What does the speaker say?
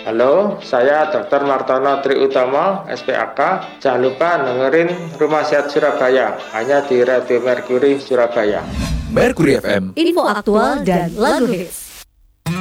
Halo, saya Dr. Martono Triutomo, SPAK. Jangan lupa dengerin Rumah Sehat Surabaya, hanya di Radio Mercury Surabaya. Mercury FM, info aktual dan lagu hits.